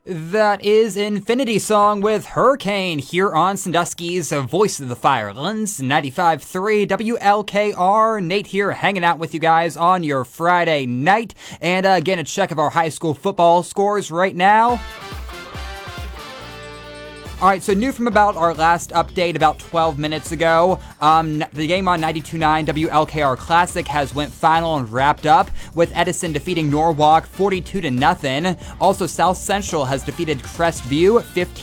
That is Infinity Song with Hurricane here on Sandusky's Voice of the Firelands, 95.3 WLKR. Nate here hanging out with you guys on your Friday night. And again, a check of our high school football scores right now. All right, so new from about our last update about 12 minutes ago. The game on 92.9 WLKR Classic has went final and wrapped up with Edison defeating Norwalk 42-0. Also, South Central has defeated Crestview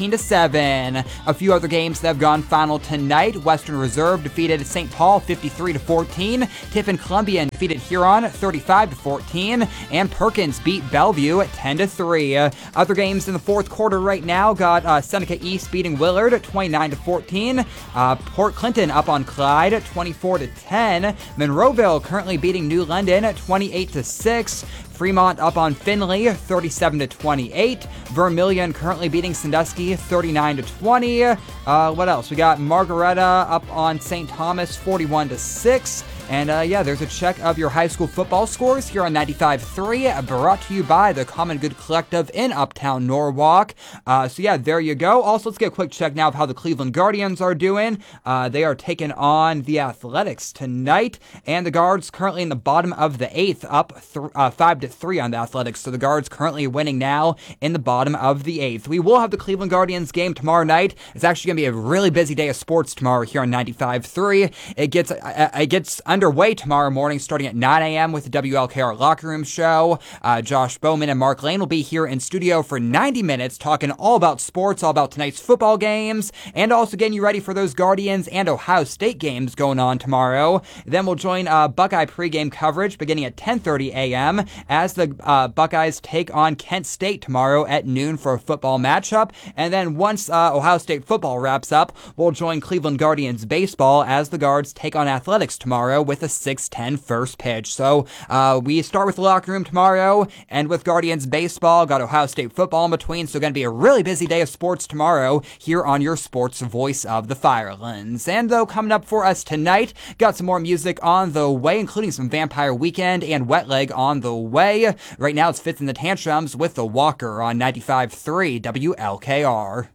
15-7. A few other games that have gone final tonight. Western Reserve defeated St. Paul 53-14. Tiffin Columbian defeated Huron 35-14. And Perkins beat Bellevue 10-3. Other games in the fourth quarter right now got Seneca East beating Willard 29-14. Port Clinton up on Clyde 24-10. Monroeville currently beating New London 28-6. Fremont up on Findlay 37-28. Vermilion currently beating Sandusky 39-20. What else? We got Margaretta up on St. Thomas 41-6. And there's a check of your high school football scores here on 95.3, brought to you by the Common Good Collective in Uptown Norwalk. There you go. Also, let's get a quick check now of how the Cleveland Guardians are doing. They are taking on the Athletics tonight, and the Guards currently in the bottom of the eighth, up 5-3 on the Athletics. So the Guards currently winning now in the bottom of the eighth. We will have the Cleveland Guardians game tomorrow night. It's actually going to be a really busy day of sports tomorrow here on 95.3. It gets underway tomorrow morning starting at 9 a.m. with the WLKR Locker Room Show. Josh Bowman and Mark Lane will be here in studio for 90 minutes talking all about sports, all about tonight's football games, and also getting you ready for those Guardians and Ohio State games going on tomorrow. Then we'll join Buckeye pregame coverage beginning at 10:30 a.m. as the Buckeyes take on Kent State tomorrow at noon for a football matchup. And then once Ohio State football wraps up, we'll join Cleveland Guardians baseball as the Guards take on Athletics tomorrow with a 6:10 first pitch. So we start with the locker room tomorrow, and with Guardians baseball, got Ohio State football in between, so going to be a really busy day of sports tomorrow here on your sports voice of the Firelands. And though coming up for us tonight, got some more music on the way, including some Vampire Weekend and Wet Leg on the way. Right now it's Fits in the Tantrums with The Walker on 95.3 WLKR.